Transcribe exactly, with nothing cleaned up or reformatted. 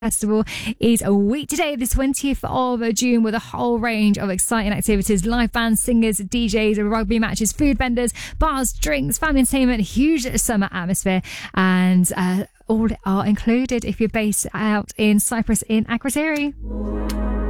Festival is a week today, the twentieth of June, with a whole range of exciting activities: live bands, singers, D Js, rugby matches, food vendors, bars, drinks, family entertainment, huge summer atmosphere, and uh, all are included if you're based out in Cyprus in Akrotiri.